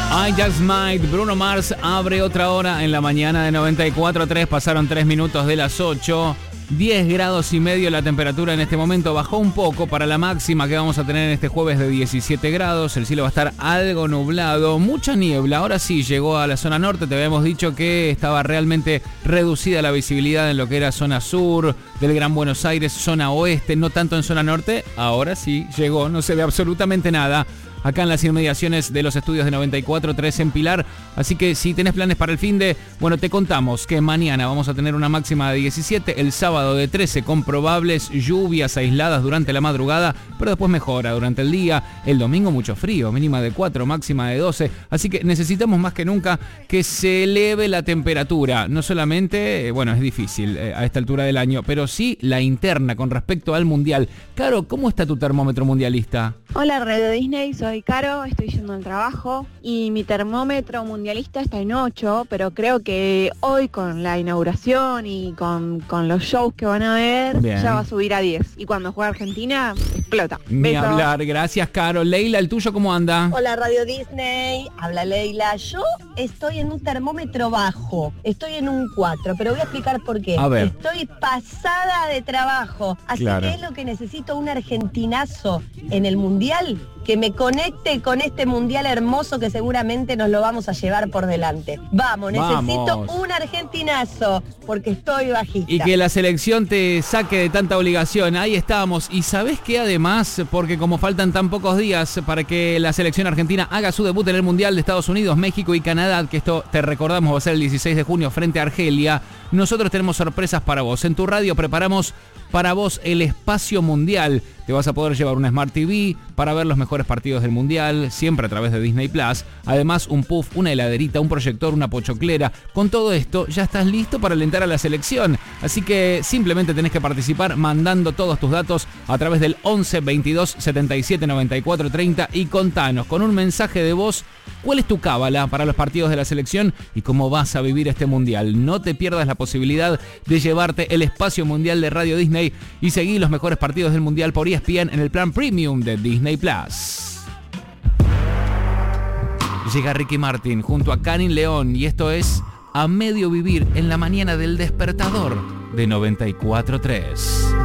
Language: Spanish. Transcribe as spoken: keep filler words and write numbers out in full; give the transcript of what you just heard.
I Just Might, Bruno Mars abre otra hora en la mañana de noventa y cuatro punto tres, pasaron tres minutos de las ocho, diez grados y medio la temperatura en este momento, bajó un poco para la máxima que vamos a tener en este jueves de diecisiete grados, el cielo va a estar algo nublado, mucha niebla, ahora sí llegó a la zona norte, te habíamos dicho que estaba realmente reducida la visibilidad en lo que era zona sur del Gran Buenos Aires, zona oeste, no tanto en zona norte, ahora sí llegó, no se ve absolutamente nada acá en las inmediaciones de los estudios de noventa y cuatro punto tres en Pilar. Así que si tenés planes para el fin de, bueno, te contamos que mañana vamos a tener una máxima de diecisiete, el sábado de trece con probables lluvias aisladas durante la madrugada, pero después mejora durante el día. El domingo mucho frío, mínima de cuatro, máxima de doce. Así que necesitamos más que nunca que se eleve la temperatura. No solamente, bueno, es difícil eh, a esta altura del año, pero sí la interna con respecto al mundial. Caro, ¿cómo está tu termómetro mundialista? Hola Radio Disney, soy Caro, estoy yendo al trabajo y mi termómetro mundialista está en ocho, pero creo que hoy con la inauguración y con, con los shows que van a ver, Bien. ya va a subir a diez. Y cuando juega Argentina, explota. Ni Beso. hablar, gracias Caro. Leila, ¿el tuyo cómo anda? Hola Radio Disney, habla Leila. Yo estoy en un termómetro bajo, estoy en un cuatro, pero voy a explicar por qué. A ver. Estoy pasada de trabajo, así Claro. que es lo que necesito, un argentinazo en el mundial, que me conecte con este mundial hermoso que seguramente nos lo vamos a llevar por delante. Vamos, necesito Vamos. un argentinazo, porque estoy bajita. Y que la selección te saque de tanta obligación. Ahí estamos. Y ¿sabés qué? Además, porque como faltan tan pocos días para que la selección argentina haga su debut en el Mundial de Estados Unidos, México y Canadá, que esto te recordamos va a ser el dieciséis de junio frente a Argelia, nosotros tenemos sorpresas para vos. En tu radio preparamos para vos el espacio mundial. Te vas a poder llevar una Smart T V para ver los mejores partidos del Mundial, siempre a través de Disney Plus. Además, un puff, una heladerita, un proyector, una pochoclera. Con todo esto, ya estás listo para alentar a la selección. Así que simplemente tenés que participar mandando todos tus datos a través del once veintidós setenta y siete noventa y cuatro treinta y contanos con un mensaje de voz cuál es tu cábala para los partidos de la selección y cómo vas a vivir este Mundial. No te pierdas la posibilidad de llevarte el espacio mundial de Radio Disney y seguir los mejores partidos del Mundial por E S P N en el plan Premium de Disney Plus. Llega Ricky Martin junto a Karin León y esto es A Medio Vivir en la mañana del despertador de noventa y cuatro punto tres.